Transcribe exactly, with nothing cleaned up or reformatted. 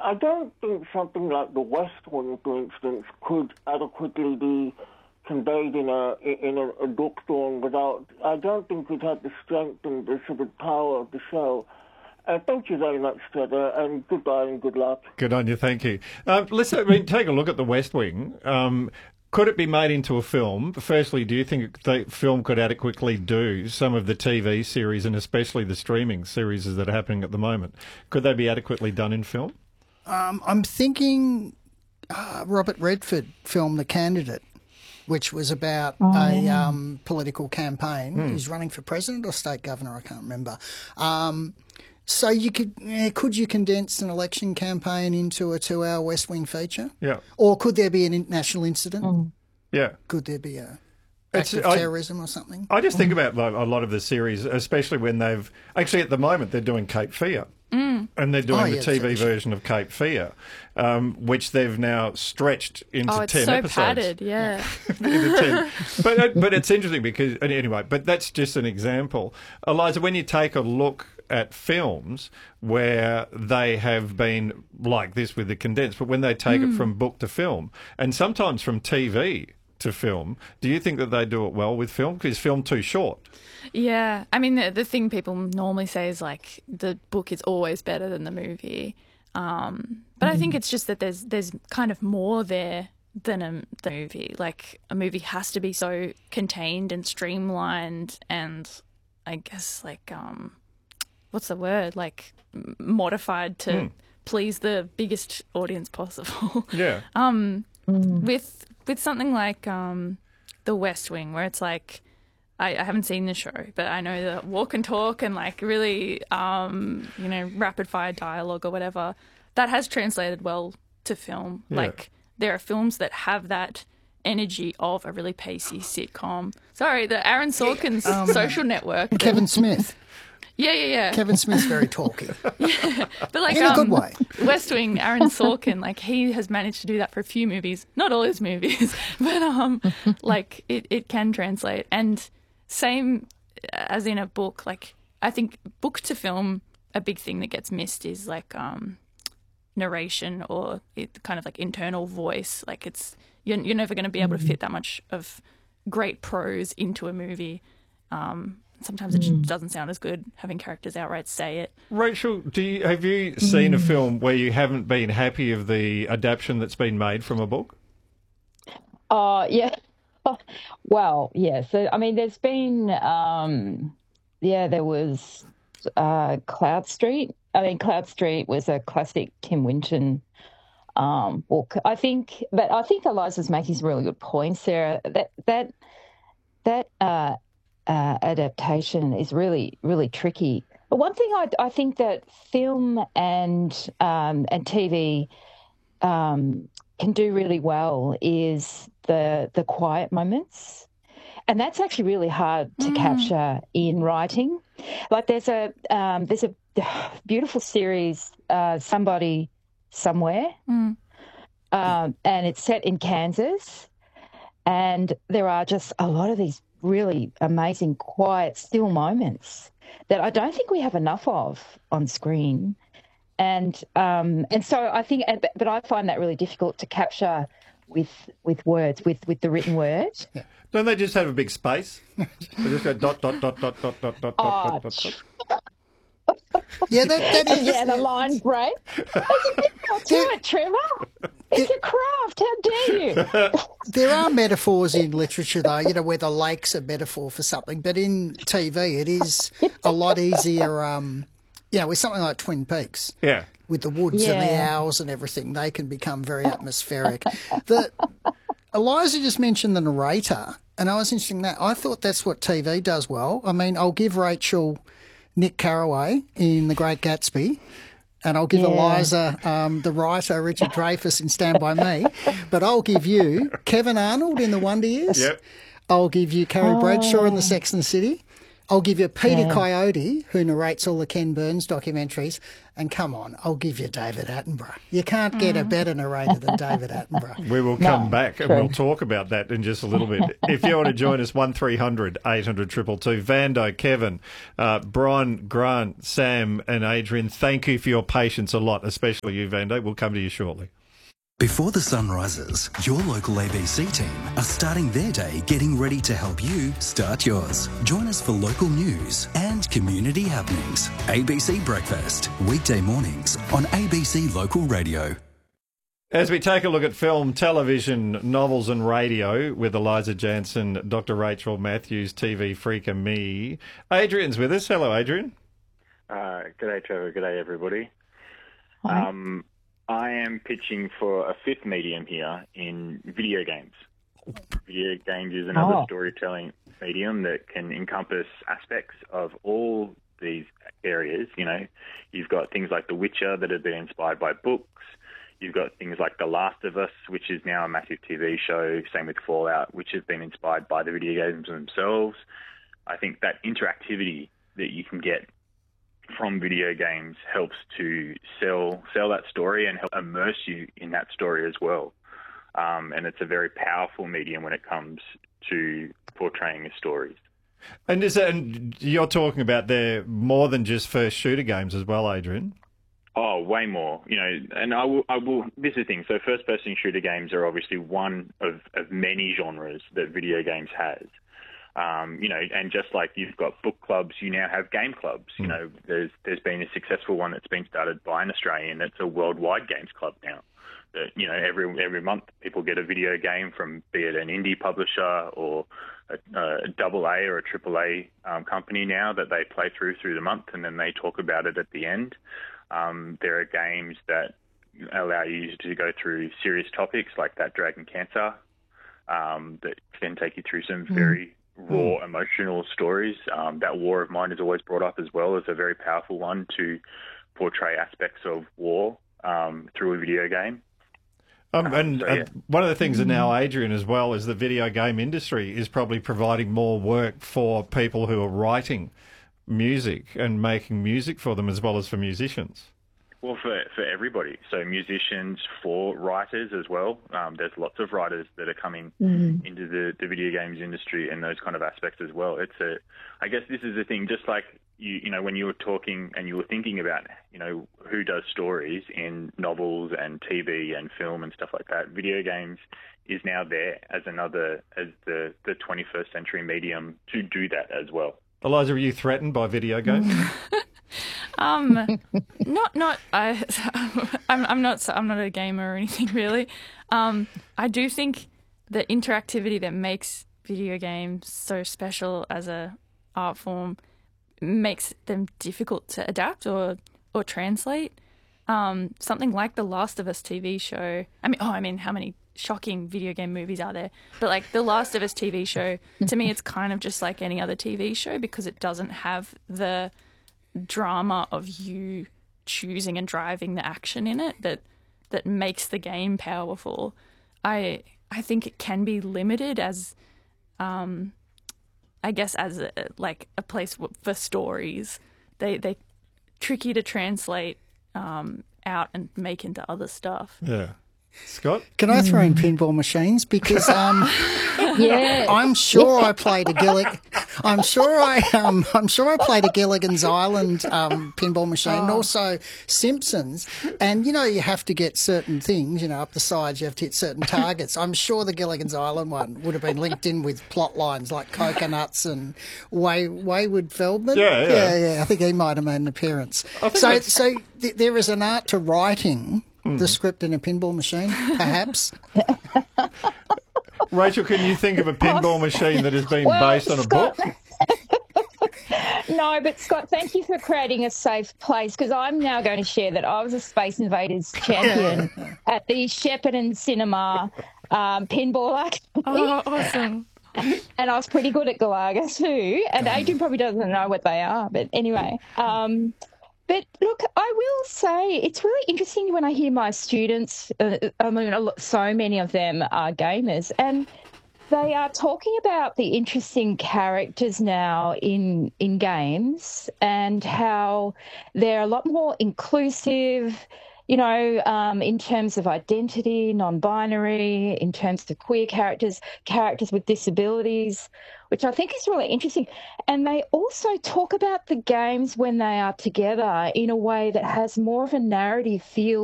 I don't think something like The West Wing, for instance, could adequately be conveyed in a in a, a book form without. I don't think it had the strength and the sort of power of the show. Uh, thank you very much, Trevor, and goodbye and good luck. Good on you, thank you. Uh, let's I mean, take a look at The West Wing. Um, could it be made into a film? Firstly, do you think the film could adequately do some of the T V series and especially the streaming series that are happening at the moment? Could they be adequately done in film? Um, I'm thinking uh, Robert Redford film The Candidate, which was about oh, a yeah. um, political campaign. Hmm. He's running for president or state governor, I can't remember. Um, so you could yeah, could you condense an election campaign into a two-hour West Wing feature? Yeah. Or could there be an international incident? Mm. Yeah. Could there be a act of terrorism or something? I just think about like, a lot of the series, especially when they've... Actually, at the moment, they're doing Cape Fear. Mm. And they're doing oh, the yeah, T V version of Cape Fear, um, which they've now stretched into oh, it's ten so episodes. padded, yeah. into ten. But, but it's interesting because... Anyway, but that's just an example. Eliza, when you take a look at films where they have been like this with the condensed, but when they take mm. it from book to film, and sometimes from T V to film, do you think that they do it well with film? Because film too short. Yeah, I mean, the, the thing people normally say is like the book is always better than the movie, um, but mm. I think it's just that there's there's kind of more there than a the movie. Like a movie has to be so contained and streamlined, and I guess like um, what's the word? Like modified to mm. please the biggest audience possible. Yeah. um, mm. with with something like um, The West Wing, where it's like. I, I haven't seen the show, but I know that walk and talk and like really, um, you know, rapid fire dialogue or whatever, that has translated well to film. Yeah. Like there are films that have that energy of a really pacey sitcom. Sorry, the Aaron Sorkin's um, Social Network. Kevin Smith. Yeah, yeah, yeah. Kevin Smith's very talky. Yeah, but like in a um, good way. West Wing, Aaron Sorkin, like he has managed to do that for a few movies, not all his movies, but um, like it, it can translate. And same as in a book, like I think book to film, a big thing that gets missed is like um, narration or it, kind of like internal voice. Like it's you're, you're never going to be able to fit that much of great prose into a movie. Um, sometimes it just doesn't sound as good having characters outright say it. Rachel, do you, have you seen a film where you haven't been happy of the adaptation that's been made from a book? Uh, yeah. Well, yeah. So, I mean, there's been, um, yeah, there was uh, Cloud Street. I mean, Cloud Street was a classic Tim Winton um, book. I think, but I think Eliza's making some really good points there. That that that uh, uh, adaptation is really, really tricky. But one thing I, I think that film and um, and T V um, can do really well is the the quiet moments, and that's actually really hard to mm. capture in writing. Like there's a um, there's a beautiful series, uh, Somebody Somewhere, mm. um, and it's set in Kansas, and there are just a lot of these really amazing quiet still moments that I don't think we have enough of on screen. And um, and so I think, but I find that really difficult to capture with with words, with, with the written word. Yeah. Don't they just have a big space? They just go dot, dot, dot, dot, dot, dot, dot, oh, dot, dot, dot. Yeah, that, that is... Yeah, the line break. That's right, Trevor. It's a craft. How dare you? There are metaphors in literature, though, you know, where the lake's a metaphor for something. But in T V, it is a lot easier, um, you know, with something like Twin Peaks. Yeah. With the woods yeah. and the owls and everything, they can become very atmospheric. The Eliza just mentioned the narrator, and I was interested in that. I thought that's what T V does well. I mean, I'll give Rachel Nick Carraway in The Great Gatsby, and I'll give yeah. Eliza um, the writer Richard Dreyfuss in Stand By Me, but I'll give you Kevin Arnold in The Wonder Years. Yep. I'll give you Carrie oh. Bradshaw in The Sex and the City. I'll give you Peter Yeah. Coyote, who narrates all the Ken Burns documentaries, and come on, I'll give you David Attenborough. You can't get a better narrator than David Attenborough. We will come No, back and true. we'll talk about that in just a little bit. If you want to join us, one three hundred eight hundred two two two. Vando, Kevin, uh, Brian, Grant, Sam and Adrian, thank you for your patience a lot, especially you, Vando. We'll come to you shortly. Before the sun rises, your local A B C team are starting their day getting ready to help you start yours. Join us for local news and community happenings. A B C Breakfast, weekday mornings on A B C Local Radio. As we take a look at film, television, novels and radio with Eliza Jansen, Doctor Rachel Matthews, T V freak and me, Adrian's with us. Hello, Adrian. Uh, g'day, Trevor. G'day, everybody. Hi. Um, I am pitching for a fifth medium here in video games. Video games is another Oh. storytelling medium that can encompass aspects of all these areas. You know, you've got things like The Witcher that have been inspired by books. You've got things like The Last of Us, which is now a massive T V show. Same with Fallout, which has been inspired by the video games themselves. I think that interactivity that you can get from video games helps to sell sell that story and help immerse you in that story as well. Um, and it's a very powerful medium when it comes to portraying stories. And is that, and you're talking about there more than just first shooter games as well, Adrian? Oh, way more. You know, and I will, I will, this is the thing. So first person shooter games are obviously one of, of many genres that video games has. Um, you know, and just like you've got book clubs, you now have game clubs. You know, there's there's been a successful one that's been started by an Australian that's a worldwide games club now. That, you know, every every month people get a video game from, be it an indie publisher or a, a double A or a triple A um, company now that they play through through the month, and then they talk about it at the end. Um, there are games that allow you to go through serious topics like that Dragon Cancer um, that can take you through some very raw emotional stories. Um, that War of Mine is always brought up as well as a very powerful one to portray aspects of war um, through a video game. Um, and so, yeah. uh, one of the things that now, Adrian, as well, is the video game industry is probably providing more work for people who are writing music and making music for them as well as for musicians. Well, for for everybody. So musicians, for writers as well. Um, there's lots of writers that are coming Mm. into the, the video games industry and those kind of aspects as well. It's a, I guess this is the thing, just like, you you know, when you were talking and you were thinking about, you know, who does stories in novels and T V and film and stuff like that, video games is now there as another, as the, the twenty-first century medium to do that as well. Eliza, are you threatened by video games? Um, not not I. I'm I'm not I'm not a gamer or anything really. Um, I do think the interactivity that makes video games so special as a art form makes them difficult to adapt or or translate. Um, something like the Last of Us T V show. I mean, oh, I mean, how many shocking video game movies are there? But like the Last of Us T V show, to me, it's kind of just like any other T V show because it doesn't have the drama of you choosing and driving the action in it that that makes the game powerful. I I think it can be limited as, um, I guess as a, like a place for stories. They they tricky to translate um, out and make into other stuff. Yeah. Scott? Can I throw in pinball machines? Because um, Yeah. I'm sure I played a Gillig. I'm sure I um, I'm sure I played a Gilligan's Island um, pinball machine, and also Simpsons. And you know, you have to get certain things. You know, up the sides, you have to hit certain targets. I'm sure the Gilligan's Island one would have been linked in with plot lines like coconuts and Way, Wayward Feldman. Yeah, yeah. yeah, yeah. I think he might have made an appearance. So, so th- there is an art to writing the script in a pinball machine, perhaps. Rachel, can you think of a pinball machine that has been Well, based on a Scott- book? No, but Scott, thank you for creating a safe place because I'm now going to share that I was a Space Invaders champion at the Shepparton Cinema um, pinball academy. Oh, awesome. And I was pretty good at Galaga too. And Adrian probably doesn't know what they are, but anyway. Um, but look, I will say it's really interesting when I hear my students, uh, I mean, a lot- so many of them are gamers, and They are talking about the interesting characters now in in games and how they're a lot more inclusive, you know, um, in terms of identity, non-binary, in terms of queer characters, characters with disabilities, which I think is really interesting. And they also talk about the games when they are together in a way that has more of a narrative feel